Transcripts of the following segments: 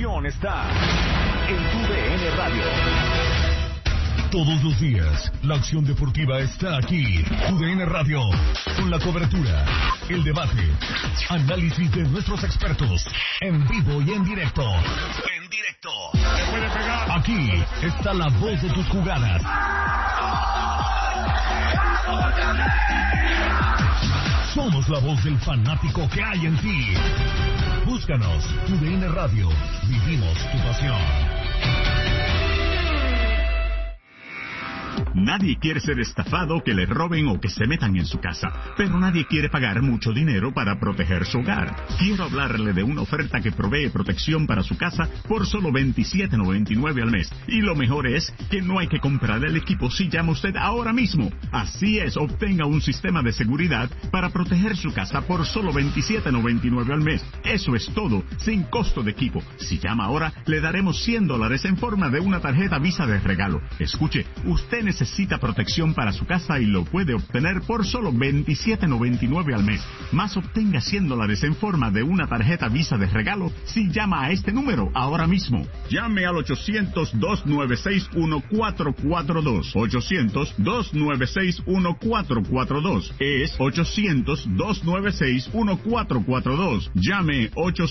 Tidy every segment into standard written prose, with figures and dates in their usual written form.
diversión está en TUDN Radio. Todos los días, la acción deportiva está aquí. TUDN Radio, con la cobertura, el debate, análisis de nuestros expertos, en vivo y en directo. En directo. Aquí está la voz de tus jugadas. Somos la voz del fanático que hay en ti. Búscanos, TUDN Radio. Vivimos tu pasión. Nadie quiere ser estafado, que le roben o que se metan en su casa, pero nadie quiere pagar mucho dinero para proteger su hogar. Quiero hablarle de una oferta que provee protección para su casa por solo $27.99 al mes. Y lo mejor es que no hay que comprar el equipo si llama usted ahora mismo. Así es, obtenga un sistema de seguridad para proteger su casa por solo $27.99 al mes. Eso es todo, sin costo de equipo. Si llama ahora, le daremos $100 en forma de una tarjeta Visa de regalo. Escuche, usted necesita protección para su casa y lo puede obtener por solo $27.99 al mes. Más obtenga $100 en forma de una tarjeta Visa de regalo si llama a este número ahora mismo. Llame al 800-296-1442. 800-296-1442. Es 800-296-1442. Llame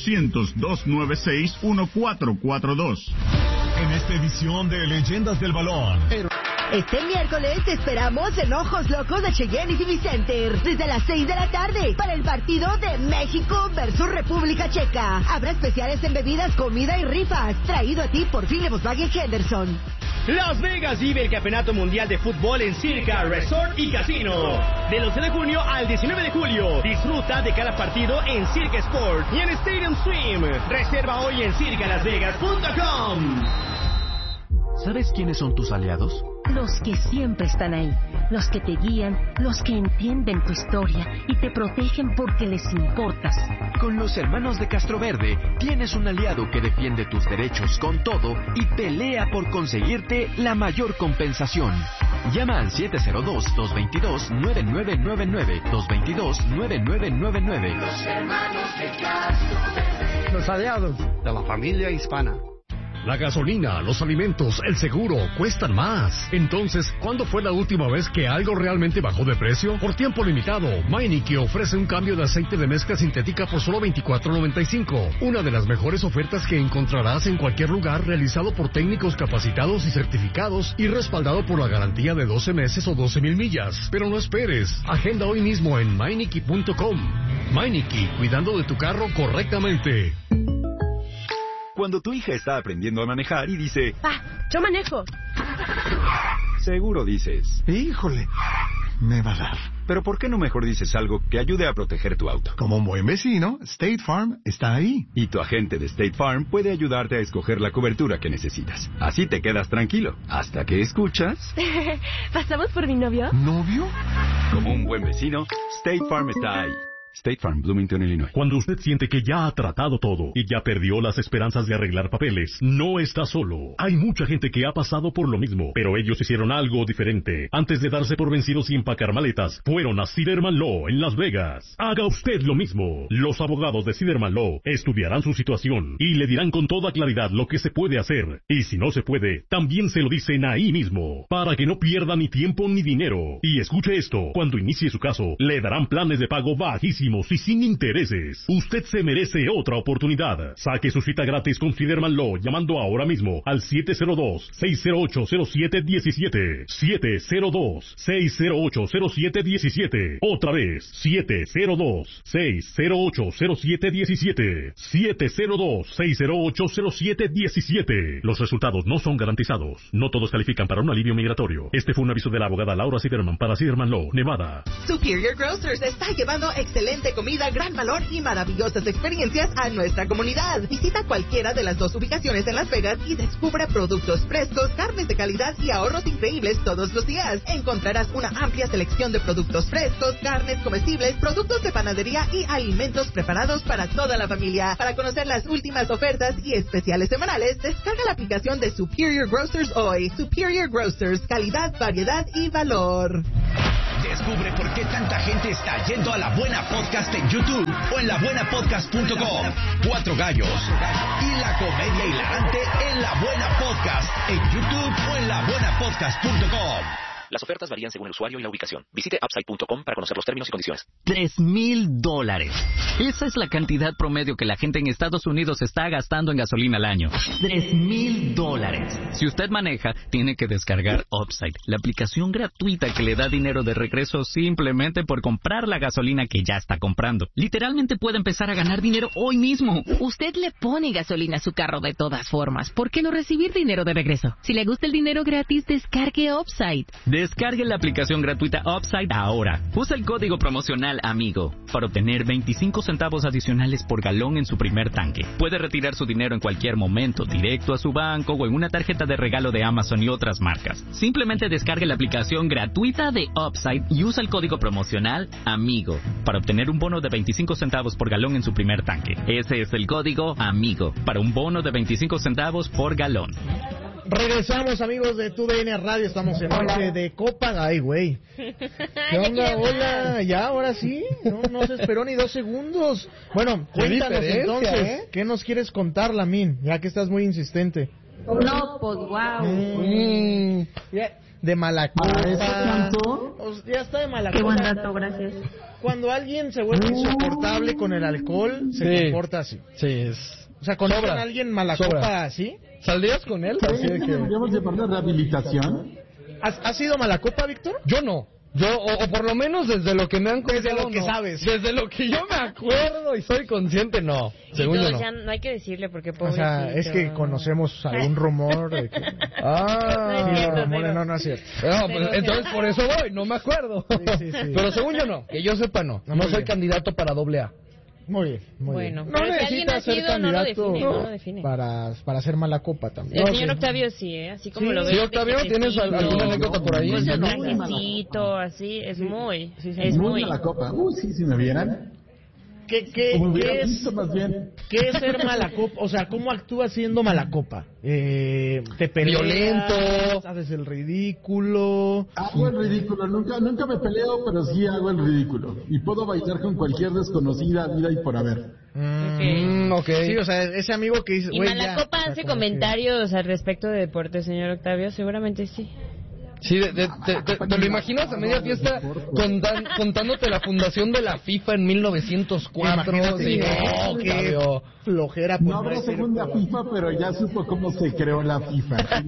800-296-1442. En esta edición de Leyendas del Balón. Este miércoles te esperamos en Ojos Locos de Cheyenne y TV Center desde las 6 de la tarde para el partido de México versus República Checa. Habrá especiales en bebidas, comida y rifas, traído a ti por fin de Volkswagen Henderson. Las Vegas vive el Campeonato Mundial de Fútbol en Circa Resort y Casino. Del 11 de junio al 19 de julio. Disfruta de cada partido en Circa Sport y en Stadium Swim. Reserva hoy en circalasvegas.com. ¿Sabes quiénes son tus aliados? Los que siempre están ahí, los que te guían, los que entienden tu historia y te protegen porque les importas. Con los hermanos de Castroverde tienes un aliado que defiende tus derechos con todo y pelea por conseguirte la mayor compensación. Llama al 702-222-9999, 222-9999. Los hermanos de Castroverde. Los aliados de la familia hispana. La gasolina, los alimentos, el seguro cuestan más. Entonces, ¿cuándo fue la última vez que algo realmente bajó de precio? Por tiempo limitado, Meineke ofrece un cambio de aceite de mezcla sintética por solo $24.95. Una de las mejores ofertas que encontrarás en cualquier lugar, realizado por técnicos capacitados y certificados y respaldado por la garantía de 12 meses o 12,000 millas. Pero no esperes, agenda hoy mismo en Meineke.com. Meineke, cuidando de tu carro correctamente. Cuando tu hija está aprendiendo a manejar y dice... ¡Pa, yo manejo! Seguro dices... ¡Híjole! Me va a dar. Pero ¿por qué no mejor dices algo que ayude a proteger tu auto? Como un buen vecino, State Farm está ahí. Y tu agente de State Farm puede ayudarte a escoger la cobertura que necesitas. Así te quedas tranquilo, hasta que escuchas... ¿Pasamos por mi novio? ¿Novio? Como un buen vecino, State Farm está ahí. State Farm, Bloomington, Illinois. Cuando usted siente que ya ha tratado todo y ya perdió las esperanzas de arreglar papeles, no está solo. Hay mucha gente que ha pasado por lo mismo, pero ellos hicieron algo diferente. Antes de darse por vencidos y empacar maletas, fueron a Siderman Law en Las Vegas. Haga usted lo mismo. Los abogados de Siderman Law estudiarán su situación y le dirán con toda claridad lo que se puede hacer. Y si no se puede, también se lo dicen ahí mismo, para que no pierda ni tiempo ni dinero. Y escuche esto, cuando inicie su caso, le darán planes de pago bajísimos y sin intereses. Usted se merece otra oportunidad. Saque su cita gratis con Siderman Law llamando ahora mismo al 702-608-0717. 702-608-0717. Otra vez, 702-608-0717. 702-608-0717. Los resultados no son garantizados. No todos califican para un alivio migratorio. Este fue un aviso de la abogada Laura Siderman para Siderman Law, Nevada. Superior Grocers está llevando excelente comida, gran valor y maravillosas experiencias a nuestra comunidad. Visita cualquiera de las dos ubicaciones en Las Vegas y descubra productos frescos, carnes de calidad y ahorros increíbles todos los días. Encontrarás una amplia selección de productos frescos, carnes comestibles, productos de panadería y alimentos preparados para toda la familia. Para conocer las últimas ofertas y especiales semanales, descarga la aplicación de Superior Grocers hoy. Superior Grocers, calidad, variedad y valor. De Descubre por qué tanta gente está yendo a La Buena Podcast en YouTube o en labuenapodcast.com. 4 gallos y la comedia hilarante en La Buena Podcast en YouTube o en labuenapodcast.com. Las ofertas varían según el usuario y la ubicación. Visite upside.com para conocer los términos y condiciones. $3,000. Esa es la cantidad promedio que la gente en Estados Unidos está gastando en gasolina al año. $3,000. Si usted maneja, tiene que descargar Upside, la aplicación gratuita que le da dinero de regreso simplemente por comprar la gasolina que ya está comprando. Literalmente puede empezar a ganar dinero hoy mismo. Usted le pone gasolina a su carro de todas formas. ¿Por qué no recibir dinero de regreso? Si le gusta el dinero gratis, descargue Upside. Descargue la aplicación gratuita Upside ahora. Usa el código promocional AMIGO para obtener 25 centavos adicionales por galón en su primer tanque. Puede retirar su dinero en cualquier momento, directo a su banco o en una tarjeta de regalo de Amazon y otras marcas. Simplemente descargue la aplicación gratuita de Upside y usa el código promocional AMIGO para obtener un bono de 25 centavos por galón en su primer tanque. Ese es el código AMIGO para un bono de 25 centavos por galón. Regresamos, amigos de TUDN Radio. Estamos en noche de Copa. Ay, güey. ¿Qué onda? Hola. Ya, ahora sí. No se esperó ni 2 segundos. Bueno, cuéntanos entonces. ¿Qué nos quieres contar, Lamin? Ya que estás muy insistente. No, pues wow. De Malacopa. ¿Eso cantó? Ya está de Malacopa. Qué buen dato, gracias. Cuando alguien se vuelve insoportable con el alcohol, se comporta así. Sí, es... O sea, ¿conocen a alguien Malacopa así? ¿Saldrías con él? Así de que... ¿Deberíamos llevarle rehabilitación? ¿Has sido Malacopa, Víctor? Yo no. O por lo menos desde lo que me han contado. Desde lo que sabes. Desde lo que yo me acuerdo y soy consciente, no. Según yo no. Ya no hay que decirle porque pobrecito. O sea, es que conocemos algún rumor de que... No es cierto. No, pues, entonces por eso voy, no me acuerdo. Sí. Pero según yo no, que yo sepa no. No soy candidato para AA. Muy bien. Bueno, no necesitas ser candidato no lo define. para ser Malacopa también. El señor Octavio sí, así como lo veo. Sí, Octavio, ¿tienes alguna anécdota por ahí? Pues el trajecito, así, es muy. Es muy Malacopa. Sí, si me vieran. ¿Qué es ser Malacopa? O sea, ¿cómo actúas siendo Malacopa? ¿Te peleas? Violento. ¿Haces el ridículo? Hago el ridículo. Nunca me peleo, pero sí hago el ridículo. Y puedo bailar con cualquier desconocida vida y por haber. Okay. Sí, o sea, ese amigo que dice... ¿Y Malacopa hace comentarios al respecto de deporte, señor Octavio? Seguramente sí. Sí, ¿te lo imaginas a media fiesta contándote la fundación de la FIFA en 1904? Sí, qué flojera. No habrá segunda FIFA, pero ya supo cómo se creó la FIFA en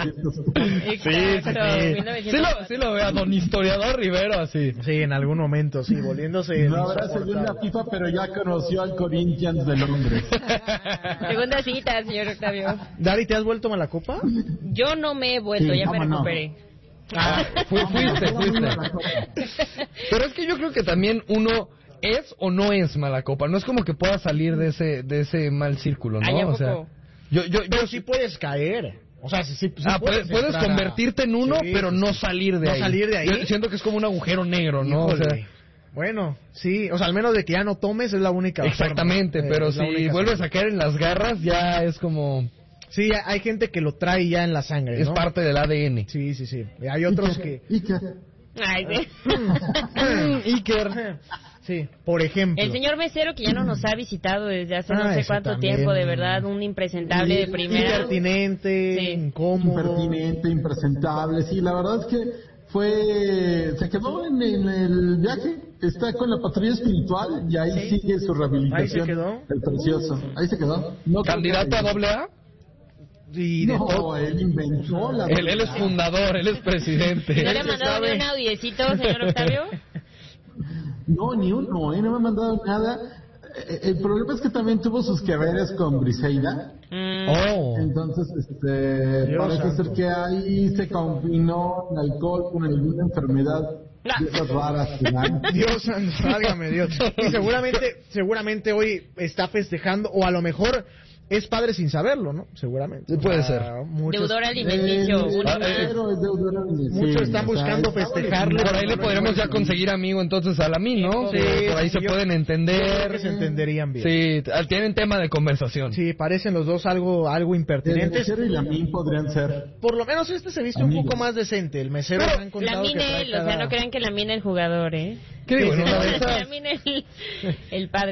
1904. Sí lo veo a don historiador Rivero así. Sí, en algún momento, sí, volviéndose... No habrá segunda FIFA, pero ya conoció al Corinthians de Londres. Segunda cita, señor Octavio. Dari, ¿te has vuelto Malacopa? Yo no me he vuelto, ya me recuperé. Fuiste. Pero es que yo creo que también uno es o no es Malacopa. No es como que pueda salir de ese mal círculo, ¿no? O sea, pero sí puedes caer. O sea, sí puedes convertirte en uno, pero no salir de ahí. Salir de ahí. Yo siento que es como un agujero negro, ¿no? O sea, bueno, sí, o sea, al menos de que ya no tomes es la única exactamente, forma. Pero si vuelves a caer en las garras ya es como... Sí, hay gente que lo trae ya en la sangre, ¿no? Es parte del ADN. Sí. Hay otros que... Iker. Ay, sí. Iker. Sí, por ejemplo. El señor mesero que ya no nos ha visitado desde hace no sé cuánto tiempo, de verdad, un impresentable de primera. Impertinente, incómodo. Impertinente, impresentable, sí, la verdad es que se quedó en el viaje, está con la patrulla espiritual y ahí sigue su rehabilitación. Ahí se quedó. El precioso, ahí se quedó. ¿Candidato a AA? Él inventó la... Él es fundador, él es presidente. ¿No le ha mandado ni un audiecito, señor Octavio? No, ni uno, no me ha mandado nada. El problema es que también tuvo sus que veres con Briseida. Entonces, parece ser que ahí se combinó el alcohol con alguna enfermedad de esas raras que dan. Dios, válgame Dios. Y seguramente hoy está festejando, o a lo mejor es padre sin saberlo, ¿no? Seguramente. Puede ser. Deudor alimenticio. Muchos están buscando festejarle. Por ahí le podremos ya conseguir amigo entonces a Lamin, ¿no? Sí, por ahí se pueden entender. Que se entenderían bien. Sí, tienen tema de conversación. Sí, parecen los dos algo impertinentes. El mesero y Lamin podrían ser. Por lo menos se viste un poco más decente. El mesero me han contado Lamin que o sea, no crean que Lamin el jugador, ¿eh? ¿Qué digo? Lamin el padre.